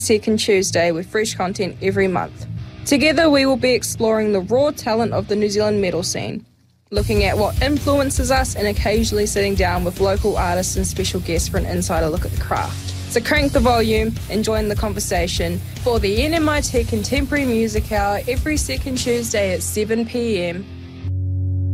Second Tuesday with fresh content every month. Together we will be exploring the raw talent of the New Zealand metal scene, looking at what influences us and occasionally sitting down with local artists and special guests for an insider look at the craft. So crank the volume and join the conversation for the NMIT Contemporary Music Hour every second Tuesday at 7 p.m.